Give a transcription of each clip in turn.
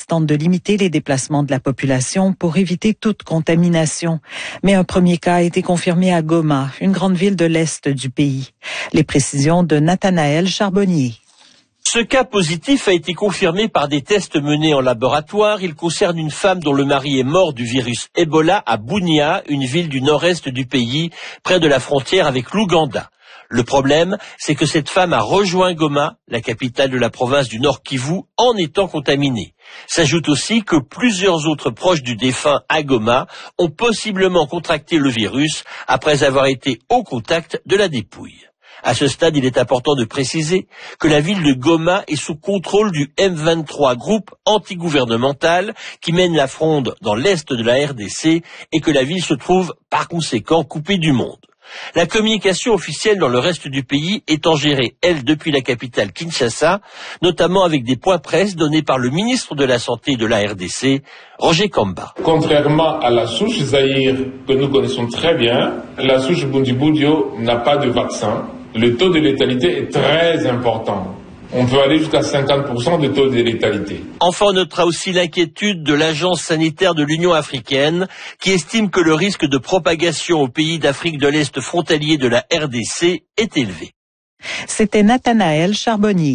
tente de limiter les déplacements de la population pour éviter toute contamination. Mais un premier cas a été confirmé à Goma, une grande ville de l'Est du pays. Les précisions de Nathanaël Charbonnier. Ce cas positif a été confirmé par des tests menés en laboratoire. Il concerne une femme dont le mari est mort du virus Ebola à Bunia, une ville du nord-est du pays, près de la frontière avec l'Ouganda. Le problème, c'est que cette femme a rejoint Goma, la capitale de la province du Nord Kivu, en étant contaminée. S'ajoute aussi que plusieurs autres proches du défunt à Goma ont possiblement contracté le virus après avoir été au contact de la dépouille. À ce stade, il est important de préciser que la ville de Goma est sous contrôle du M23, groupe antigouvernemental qui mène la fronde dans l'est de la RDC et que la ville se trouve par conséquent coupée du monde. La communication officielle dans le reste du pays étant gérée, elle, depuis la capitale Kinshasa, notamment avec des points presse donnés par le ministre de la Santé de la RDC, Roger Kamba. Contrairement à la souche Zaïre que nous connaissons très bien, la souche Bundibugyo n'a pas de vaccin. Le taux de létalité est très important. On peut aller jusqu'à 50% de taux de létalité. Enfin, on notera aussi l'inquiétude de l'Agence sanitaire de l'Union africaine qui estime que le risque de propagation aux pays d'Afrique de l'Est frontaliers de la RDC est élevé. C'était Nathanaël Charbonnier.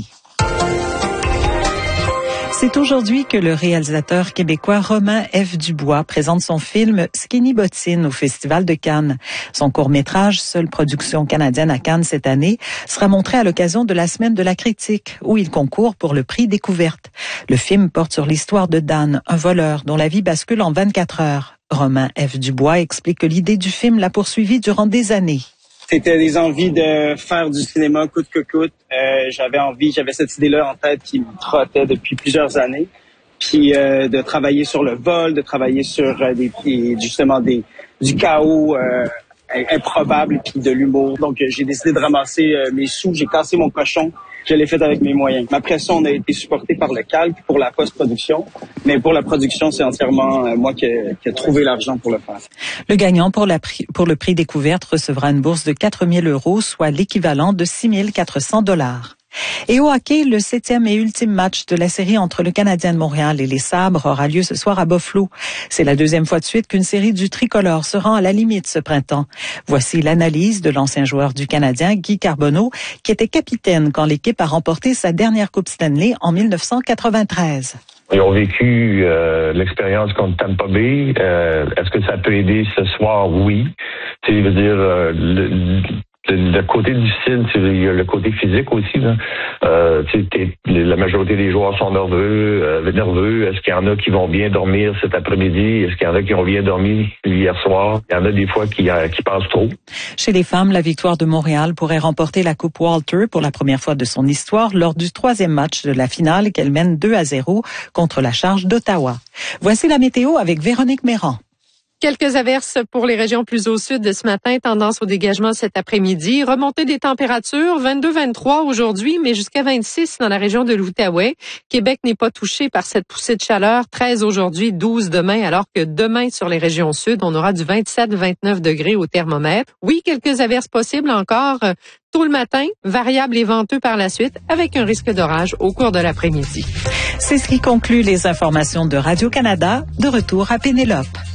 C'est aujourd'hui que le réalisateur québécois Romain F. Dubois présente son film Skinny Bottine au Festival de Cannes. Son court-métrage, seule production canadienne à Cannes cette année, sera montré à l'occasion de la Semaine de la critique, où il concourt pour le prix Découverte. Le film porte sur l'histoire de Dan, un voleur dont la vie bascule en 24 heures. Romain F. Dubois explique que l'idée du film l'a poursuivi durant des années. C'était des envies de faire du cinéma coûte que coûte. J'avais cette idée-là en tête qui me trottait depuis plusieurs années. Puis de travailler sur le vol, de travailler sur du chaos improbable, puis de l'humour. Donc j'ai décidé de ramasser mes sous, j'ai cassé mon cochon, je l'ai fait avec mes moyens. Après ça, on a été supporté par le calque pour la post-production, mais pour la production, c'est entièrement moi qui ai trouvé l'argent pour le faire. Le gagnant pour le prix Découverte recevra une bourse de 4 000 €, soit l'équivalent de 6 400 $. Et au hockey, le 7e et ultime match de la série entre le Canadien de Montréal et les Sabres aura lieu ce soir à Buffalo. C'est la deuxième fois de suite qu'une série du tricolore se rend à la limite ce printemps. Voici l'analyse de l'ancien joueur du Canadien, Guy Carbonneau, qui était capitaine quand l'équipe a remporté sa dernière Coupe Stanley en 1993. Ils ont vécu l'expérience contre Tampa Bay. Est-ce que ça peut aider ce soir? Oui. Je veux dire, le côté difficile, il y a le côté physique aussi. Là. La majorité des joueurs sont nerveux. Est-ce qu'il y en a qui vont bien dormir cet après-midi? Est-ce qu'il y en a qui ont bien dormi hier soir? Il y en a des fois qui passent trop. Chez les femmes, la victoire de Montréal pourrait remporter la Coupe Walter pour la première fois de son histoire lors du 3e match de la finale qu'elle mène 2-0 contre la Charge d'Ottawa. Voici la météo avec Véronique Méran. Quelques averses pour les régions plus au sud de ce matin, tendance au dégagement cet après-midi. Remontée des températures, 22-23 aujourd'hui, mais jusqu'à 26 dans la région de l'Outaouais. Québec n'est pas touché par cette poussée de chaleur. 13 aujourd'hui, 12 demain, alors que demain sur les régions sud, on aura du 27-29 degrés au thermomètre. Oui, quelques averses possibles encore tôt le matin, variable et venteux par la suite, avec un risque d'orage au cours de l'après-midi. C'est ce qui conclut les informations de Radio-Canada. De retour à Pénélope.